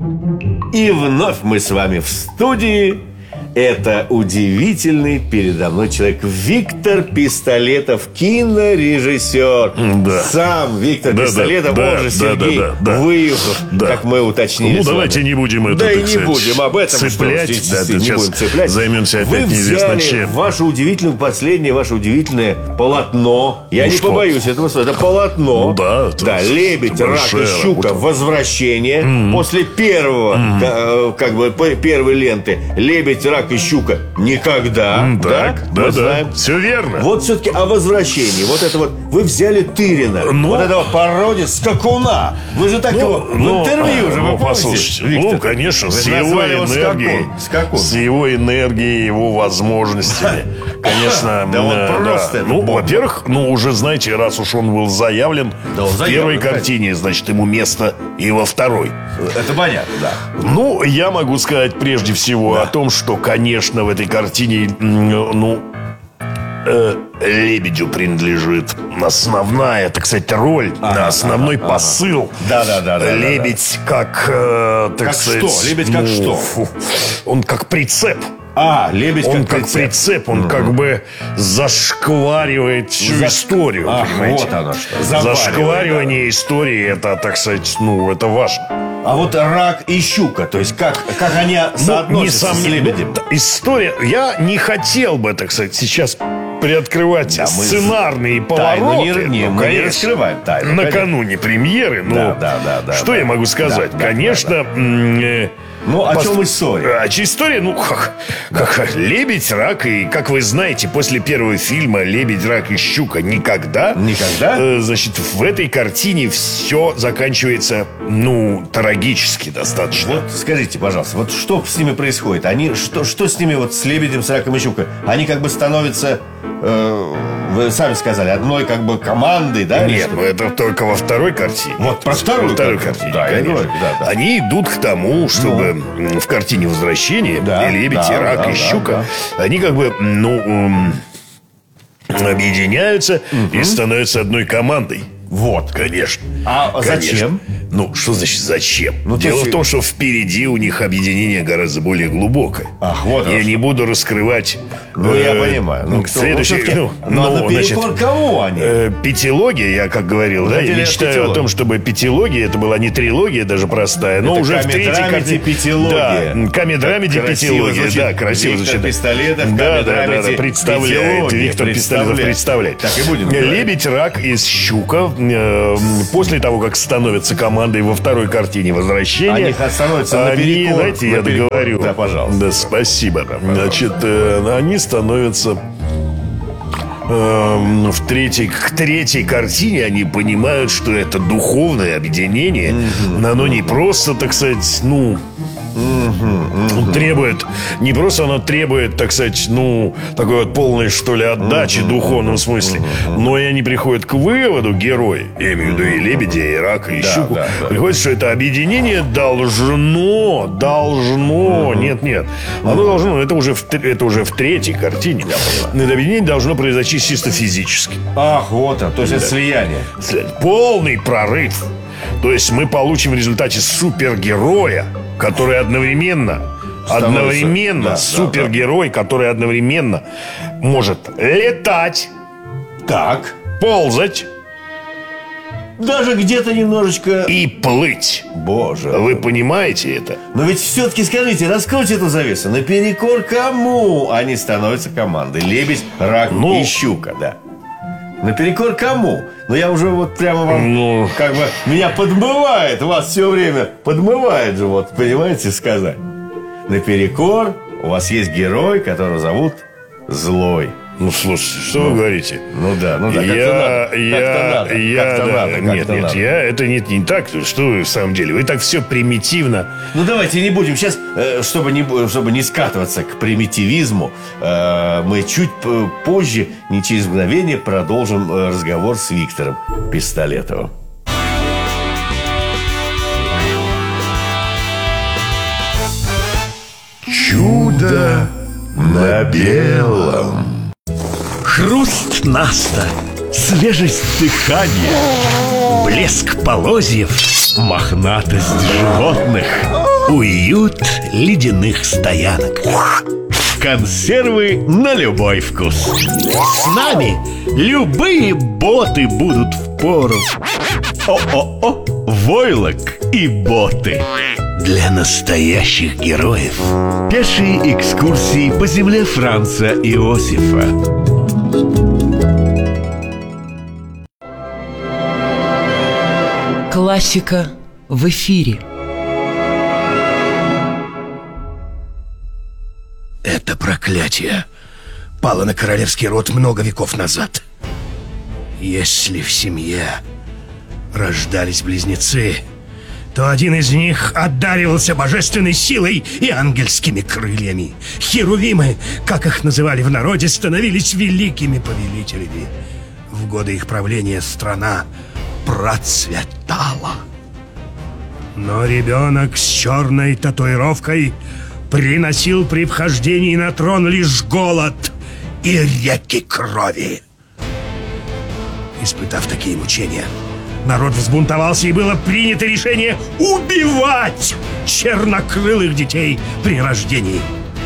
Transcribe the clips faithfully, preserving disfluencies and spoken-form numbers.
И вновь мы с вами в студии. Это удивительный передо мной человек Виктор Пистолетов, кинорежиссер. Да. Сам Виктор да, Пистолетов, да, он же да, Сергей да, да, да. Выехов, да. как мы уточнили. Ну, давайте не будем это, да и не сказать, будем об этом цеплять. Что, да, не сейчас будем цеплять. Займемся опять Вы неизвестно взяли чем. ваше удивительное, последнее, ваше удивительное полотно. Я ну не что? побоюсь этого слова. Это полотно. Ну, да, это да, «Лебедь, рак и щука», возвращение. Mm-hmm. После первого, mm-hmm. как бы первой ленты «Лебедь, рак и щука» никогда. Mm, так, да, мы да, знаем. все верно. Вот все-таки о возвращении. Вот это вот. Вы взяли Тырина. Ну, вот этого пародия скакуна. Вы же так ну, его ну, в интервью же, вы ну, помните, послушайте, Виктор? ну, конечно, Вы с его назвали энергией, скакун. Скакун. с его энергией, его возможностями, конечно. Да он просто. Ну, во-первых, ну, уже, знаете, раз уж он был заявлен в первой картине, значит, ему место и во второй. Это понятно, да. Ну, я могу сказать прежде всего о том, что, конечно, в этой картине, ну, э, Лебедю принадлежит основная, так сказать, роль, ага, основной ага, посыл. Да, да, да, да. Лебедь как, э, так как сказать, что? Лебедь как ну, что? Фу, он как прицеп. А, лебедь он как, как прицеп, прицеп он mm-hmm. как бы зашкваривает всю Заш... историю, Ах, понимаете? Вот оно что. Зашкваривание да. истории, это, так сказать, ну, это важно. А вот рак и щука, то есть как, как они соотносятся ну, с лебедем? История, я не хотел бы, так сказать, сейчас приоткрывать да, сценарные повороты. Не, не, ну, мы не раскрываем тайну. Накануне премьеры. Ну, да, да, да, да, что да, я могу сказать? Да, конечно... Да, да. Ну, о чем история? А история, ну, как, как «Лебедь, рак» и, как вы знаете, после первого фильма «Лебедь, рак и щука» никогда. Никогда? Э, значит, в этой картине все заканчивается, ну, трагически достаточно. Вот скажите, пожалуйста, вот что с ними происходит? Они, что, что с ними вот с «Лебедем, с раком и щукой»? Они как бы становятся... Э, вы сами сказали, одной как бы командой, да? Нет, ну это только во второй картине. Вот про вторую, второй картину, картине, да, конечно. говорю, да, да. Они идут к тому, чтобы ну. в картине «Возвращение» да, и «Лебедь, да, и рак, да, и щука», да, да. они как бы, ну, объединяются угу. и становятся одной командой. Вот, конечно. А конечно. Зачем? Ну, что значит зачем? Ну, Дело есть... в том, что впереди у них объединение гораздо более глубокое. Ах, вот я не буду раскрывать. Ну, э, я понимаю. Ну, следующий, ну, ну, ну, наперекор кого они? Э, пятилогия, я как говорил, ну, да, я мечтаю пятилогия. о том, чтобы пятилогия, это была не трилогия даже простая, но это уже в третьей картине. Пятилогия. Да, комедрамеди пятилогия, звучит. Да, красиво Виктор звучит. Пистолетов, да, да, да, да, представляет, Виктор Пистолетов представляет. Так и будем. «Лебедь, рак и щука». Э, после того, как становятся командой во второй картине «Возвращение», они становятся они, наперекор. знаете, я договорю. Да, пожалуйста. Да, спасибо. Да, пожалуйста. Значит, э, они становятся э, в третьей, к третьей картине они понимают, что это духовное объединение. Mm-hmm. Оно не просто, так сказать, ну... Mm-hmm, mm-hmm. требует, не просто оно требует, так сказать, ну, такой вот полной, что ли, отдачи mm-hmm. в духовном смысле, mm-hmm. но и они приходят к выводу, герои, я имею в виду и «Лебедя», и «Рака», и да, «Щуку», да, да. приходят, что это объединение должно, должно, mm-hmm. нет, нет, оно mm-hmm. должно, это уже, в, это уже в третьей картине, это объединение должно произойти чисто физически. Ах, вот он, то есть да. это слияние. Полный прорыв. То есть мы получим в результате супергероя, который одновременно, Становится, одновременно да, супергерой, да, да. который одновременно может летать, так, ползать, даже где-то немножечко и плыть. Боже, вы понимаете это? Но ведь все-таки скажите, раскройте эту завесу. Наперекор кому они становятся командой? «Лебедь, рак ну, и щука», да. Наперекор кому? Ну, я уже вот прямо вам, ну... как бы, меня подмывает, вас все время подмывает же, вот, понимаете, сказать. Наперекор у вас есть герой, которого зовут Злой. Ну, слушайте, что ну, вы говорите? Ну да, ну да, я, как-то надо, я, как-то надо, я, как-то да, надо, нет, как-то нет, надо. я, это не, не так, что вы в самом деле, вы так все примитивно. Ну давайте не будем сейчас, чтобы не, чтобы не скатываться к примитивизму, мы чуть позже, не через мгновение, продолжим разговор с Виктором Пистолетовым. Чудо на белом. Хруст наста, свежесть дыхания, блеск полозьев, мохнатость животных. Уют ледяных стоянок. Консервы на любой вкус. С нами любые боты будут впору. О-о-о, войлок и боты. Для настоящих героев. Пешие экскурсии по земле Франца Иосифа. Классика в эфире. Это проклятие пало на королевский род много веков назад. Если в семье рождались близнецы, то один из них одаривался божественной силой и ангельскими крыльями. Херувимы, как их называли в народе, становились великими повелителями. В годы их правления страна процветала. Но ребенок с черной татуировкой приносил при вхождении на трон лишь голод и реки крови. Испытав такие мучения, народ взбунтовался, и было принято решение убивать чернокрылых детей при рождении.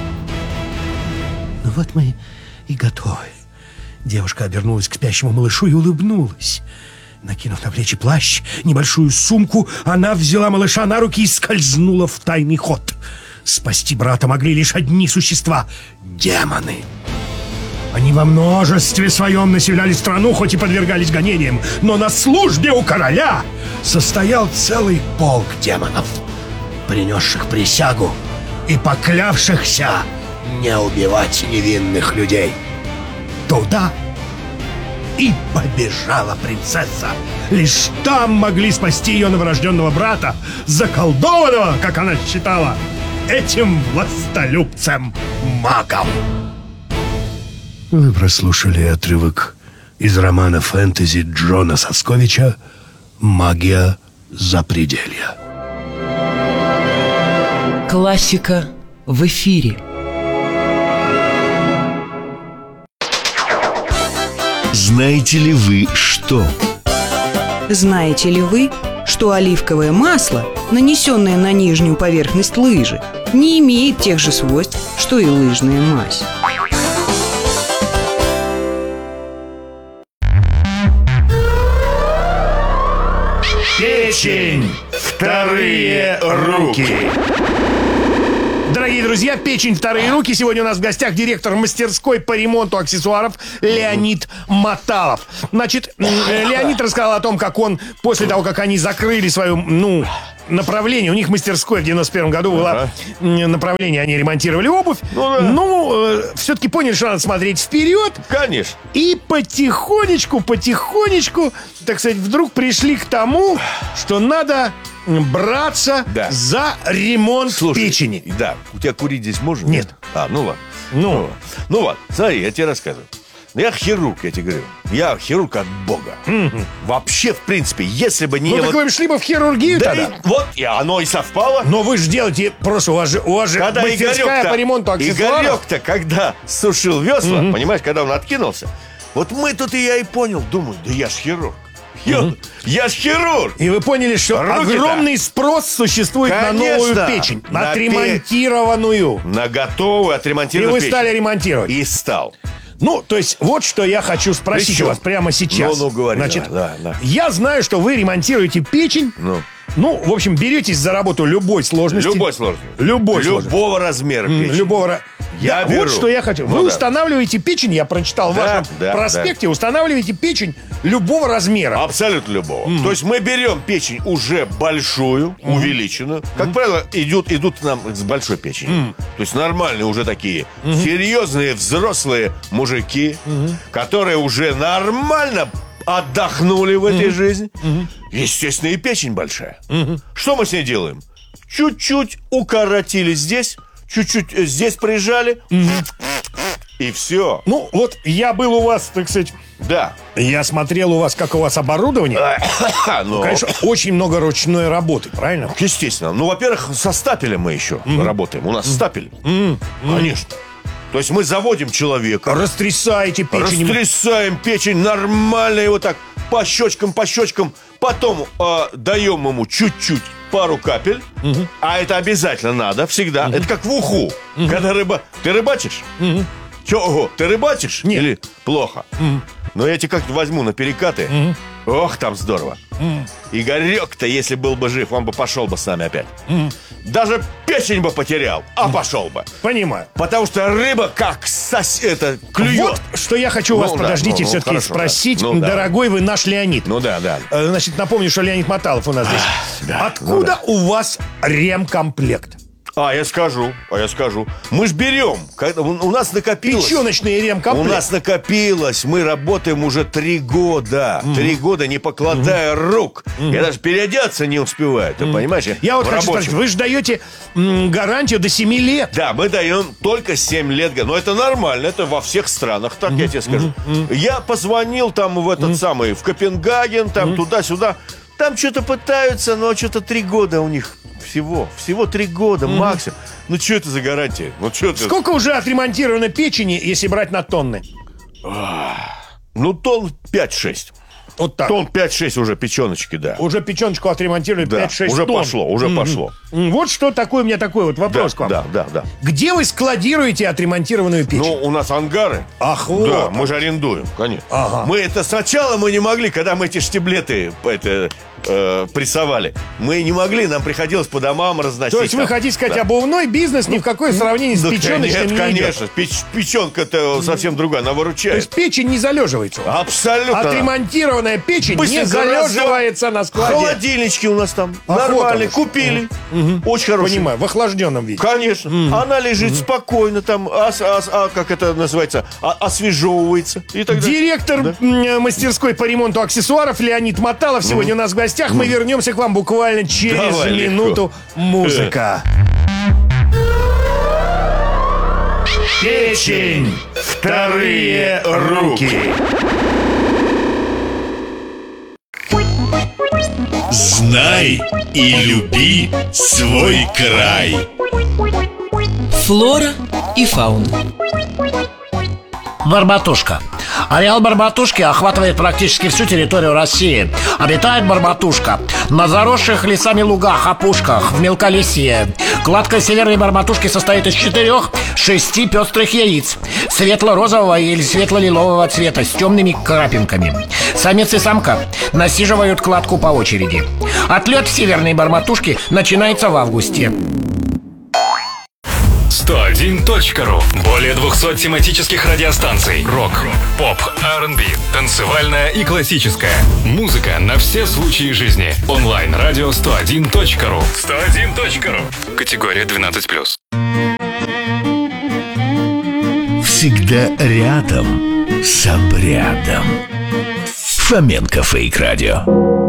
Ну вот мы и готовы. Девушка обернулась к спящему малышу и улыбнулась. Накинув на плечи плащ, небольшую сумку, она взяла малыша на руки и скользнула в тайный ход. Спасти брата могли лишь одни существа — демоны. Они во множестве своем населяли страну, хоть и подвергались гонениям, но на службе у короля состоял целый полк демонов, принесших присягу и поклявшихся не убивать невинных людей. Туда и побежала принцесса. Лишь там могли спасти ее новорожденного брата, заколдованного, как она считала, этим властолюбцем-магом. Вы прослушали отрывок из романа фэнтези Джона Сосковича «Магия запределья». Классика в эфире. Знаете ли вы что? Знаете ли вы, что оливковое масло, нанесенное на нижнюю поверхность лыжи, не имеет тех же свойств, что и лыжная мазь? Печень. Вторые руки. Дорогие друзья, печень, вторые руки. Сегодня у нас в гостях директор мастерской по ремонту аксессуаров Леонид Маталов. Значит, Леонид рассказал о том, как он, после того, как они закрыли свое, ну, направление, у них мастерское в девяносто первом году было ага. направление, они ремонтировали обувь. Ну, да. ну э, все-таки поняли, что надо смотреть вперед. Конечно. И потихонечку, потихонечку, так сказать, вдруг пришли к тому, что надо браться да. за ремонт Слушай, печени. Да, у тебя курить здесь можно? Нет. А, ну ладно. Ну, ну, ну ладно, смотри, я тебе рассказываю. Я хирург, я тебе говорю. Я хирург от Бога. Mm-hmm. Вообще, в принципе, если бы не... Ну, вот... так вы шли бы в хирургию да тогда. И, вот, и оно и совпало. Но вы же делаете, просто у вас же, у вас же мастерская по ремонту аксессуаров. Игорек-то, когда сушил весла, mm-hmm. понимаешь, когда он откинулся, вот мы тут и я и понял, думаю, да я ж хирург. Mm-hmm. Я ж хирург! И вы поняли, что Руки-то. огромный спрос существует Конечно, на новую печень, на отремонтированную. На готовую отремонтированную печень. И вы печень. стали ремонтировать. И стал. Ну, то есть, вот что я хочу спросить Причем? у вас прямо сейчас. Ну, ну, говори. Значит, да, да. я знаю, что вы ремонтируете печень. Ну. Ну, в общем, беретесь за работу любой сложности. Любой сложности. Любой Любого сложности. размера печени. Любого Я да, беру. Вот что я хочу. Ну, Вы да. устанавливаете печень, я прочитал да, в вашем да, проспекте, да. устанавливаете печень любого размера. Абсолютно любого. Mm. То есть мы берем печень уже большую, mm. увеличенную. Как mm. правило, идут, идут нам с большой печенью. Mm. То есть нормальные уже такие mm-hmm. серьезные взрослые мужики, mm-hmm. которые уже нормально отдохнули в этой mm-hmm. жизни. Mm-hmm. Естественно, и печень большая. Mm-hmm. Что мы с ней делаем? Чуть-чуть укоротили здесь, чуть-чуть здесь прижали, mm-hmm. и все. Ну, вот я был у вас, так сказать... Да. Я смотрел у вас, как у вас оборудование. Ну, конечно, очень много ручной работы, правильно? Естественно. Ну, во-первых, со стапелем мы еще mm-hmm. работаем. У нас mm-hmm. стапель. Mm-hmm. Конечно. То есть мы заводим человека. Растрясаете печень. Растрясаем печень нормально, его так по щечкам, по щечкам. Потом э, даем ему чуть-чуть пару капель, угу. а это обязательно надо, всегда. Угу. Это как в уху. Угу. Когда рыба... Ты рыбачишь? Угу. Че, ого, ты рыбачишь? Нет. Или плохо? Угу. Но я тебе как-то возьму на перекаты. Угу. Ох, там здорово. Угу. Игорек-то, если был бы жив, он бы пошел бы с нами опять. Угу. Даже печень бы потерял, а пошел бы. Понимаю. Потому что рыба как сос... это клюет. Вот что я хочу у вас, ну, подождите, да, ну, все-таки хорошо, спросить, да. ну, дорогой да. вы наш Леонид. Ну да, да. Значит, напомню, что Леонид Маталов у нас здесь. Да, Откуда ну, да. у вас ремкомплект? А, я скажу, а я скажу. Мы ж берем. Когда, у, у нас накопилось. Печеночный ремкомплект. У нас накопилось. Мы работаем уже три года. Mm. Три года, не покладая mm. рук. Mm. Я даже переодеться не успеваю. Ты mm. понимаешь? Я вот хочу спросить, вы же даете м, гарантию до семи лет. Да, мы даем только семь лет. Но это нормально. Это во всех странах, так mm. я тебе скажу. Mm. Я позвонил там в этот mm. самый, в Копенгаген, там mm. туда-сюда. Там что-то пытаются, но что-то три года у них. Всего, всего три года mm-hmm. максимум. Ну, что это за гарантия? Ну, что это? Сколько уже отремонтировано печени, если брать на тонны? Ну, тонн пять-шесть. Вот так. Тонн пять-шесть уже печеночки, да. Уже печеночку отремонтировали да, пять-шесть уже тонн. пошло, уже mm-hmm. пошло. Вот что такое у меня такой вот вопрос да, к вам. Да, да, да. Где вы складируете отремонтированную печень? Ну, у нас ангары. Ах, вот. Да, мы же арендуем, конечно. Ага. Мы это сначала мы не могли, когда мы эти штиблеты это, э, прессовали. Мы не могли, нам приходилось по домам разносить. То есть там. вы хотите сказать, да. обувной бизнес ни в какое сравнение ну, с печеночным нет, не конечно. идет. Печ, печенка-то совсем другая, она выручает. То есть печень не залеживается? Абсолютно. Отремонтированная печень Быстро не залеживается на складе. Холодильнички у нас там Охота нормальные, уж. купили. Угу. Очень хорошие. Понимаю, в охлажденном виде. Конечно. Mm. Она лежит mm. спокойно там, ас, ас, а, как это называется, а, освежевывается. И так далее. Директор да? мастерской по ремонту аксессуаров Леонид Маталов сегодня mm. у нас в гостях. Mm. Мы вернемся к вам буквально через Давай, минуту. Легко. Музыка. Печень. Вторые руки. Знай и люби свой край. Флора и фауна. Барбатушка. Ареал барбатушки охватывает практически всю территорию России. Обитает барбатушка на заросших лесами лугах, опушках, в мелколесье. Кладка северной барбатушки состоит из четырех-шести пестрых яиц светло-розового или светло-лилового цвета с темными крапинками. Самец и самка насиживают кладку по очереди. Отлет северной барбатушки начинается в августе. сто один точка ру. Более двухсот тематических радиостанций. Рок, поп, ар энд би, танцевальная и классическая. Музыка на все случаи жизни. Онлайн-радио сто один точка ру. сто один точка ру. Категория двенадцать плюс. Всегда рядом с обрядом. Фоменко Фейк Радио.